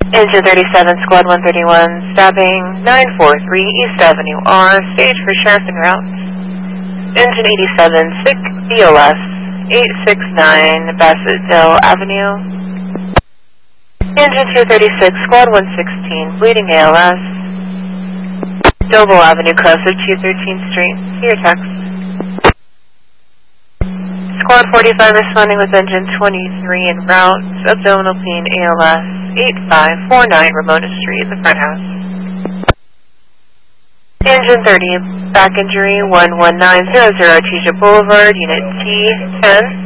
Engine 37, Squad 131, stabbing 943 East Avenue R, stage for sheriff en route. Engine 87, sick BLS, 869 Bassettville Avenue. Engine 236, Squad 116, bleeding ALS. Doble Avenue, cross of 213th Street. See your text. Squad 45 responding with engine 23 en route, abdominal pain ALS, 8549 Ramona Street, the front house. Engine 30, back injury 11900 Artesia Boulevard, Unit T10.